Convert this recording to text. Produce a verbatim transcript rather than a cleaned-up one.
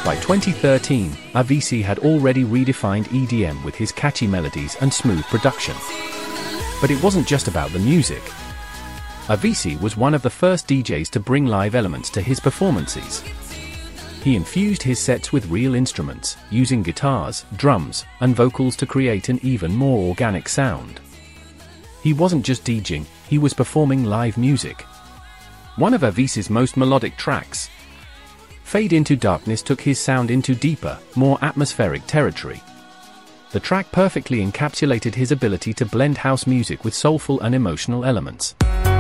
By twenty thirteen, Avicii had already redefined E D M with his catchy melodies and smooth production. But it wasn't just about the music. Avicii was one of the first D Js to bring live elements to his performances. He infused his sets with real instruments, using guitars, drums, and vocals to create an even more organic sound. He wasn't just DJing, he was performing live music. One of Avicii's most melodic tracks, Fade Into Darkness, took his sound into deeper, more atmospheric territory. The track perfectly encapsulated his ability to blend house music with soulful and emotional elements.